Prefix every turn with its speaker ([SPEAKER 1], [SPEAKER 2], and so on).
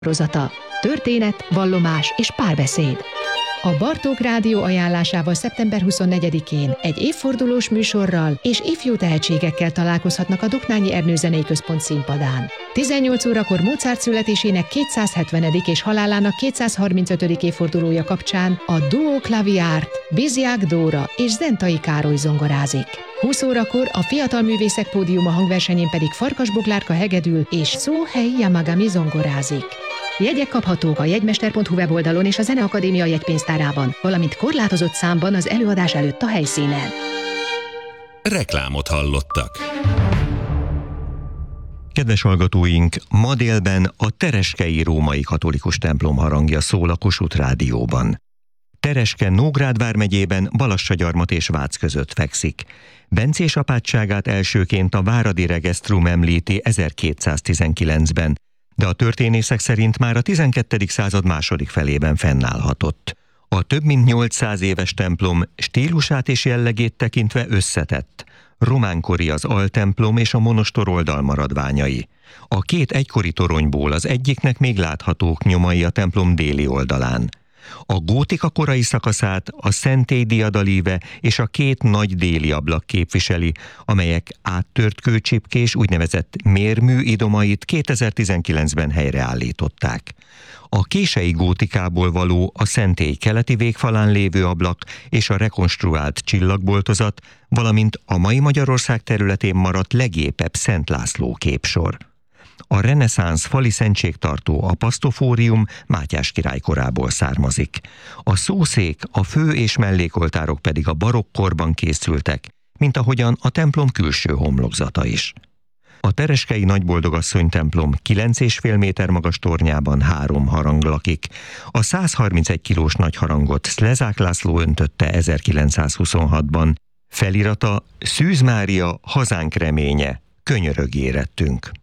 [SPEAKER 1] sorozata. Történet, vallomás és párbeszéd. A Bartók Rádió ajánlásával szeptember 24-én egy évfordulós műsorral és ifjú tehetségekkel találkozhatnak a Doknányi Ernő Zenei Központ színpadán. 18 órakor Mozart születésének 270. és halálának 235. évfordulója kapcsán a Duo Klaviárt, Bizják Dóra és Zentai Károly zongorázik. 20 órakor a Fiatal Művészek Pódiuma hangversenyén pedig Farkas Boglárka hegedül és Szóhei Yamagami zongorázik. Jegyek kaphatók a jegymester.hu weboldalon és a Zeneakadémia jegypénztárában, valamint korlátozott számban az előadás előtt a helyszínen.
[SPEAKER 2] Reklámot hallottak.
[SPEAKER 3] Kedves hallgatóink, ma délben a Tereskei Római Katolikus templom harangja szól a Kossuth Rádióban. Tereske Nógrád vármegyében Balassagyarmat és Vác között fekszik. Bencés apátságát elsőként a Váradi Regestrum említi 1219-ben, de a történészek szerint már a 12. század második felében fennállhatott. A több mint 800 éves templom stílusát és jellegét tekintve összetett. Románkori az altemplom és a monostor oldalmaradványai. A két egykori toronyból az egyiknek még láthatók nyomai a templom déli oldalán. A gótika korai szakaszát a szentély diadalíve és a két nagy déli ablak képviseli, amelyek áttört kőcsipkés úgynevezett mérmű idomait 2019-ben helyreállították. A kései gótikából való a szentély keleti végfalán lévő ablak és a rekonstruált csillagboltozat, valamint a mai Magyarország területén maradt legépebb Szent László képsor. A reneszánsz fali szentségtartó apasztofórium Mátyás király korából származik. A szószék, a fő- és mellékoltárok pedig a barokk korban készültek, mint ahogyan a templom külső homlokzata is. A Tereskei Nagyboldogasszony templom 9,5 méter magas tornyában 3 harang lakik. A 131 kilós nagy harangot Szlezák László öntötte 1926-ban. Felirata: Szűz Mária, hazánk reménye, könyörög érettünk.